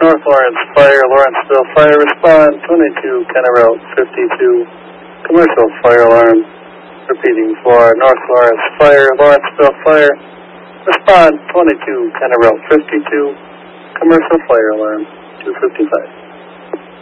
North Lawrence Fire, Lawrenceville Fire, respond 22, Kenner Route 52, commercial fire alarm. Repeating for North Lawrence Fire, Lawrenceville Fire, respond 22, Kenner Route 52, commercial fire alarm 255.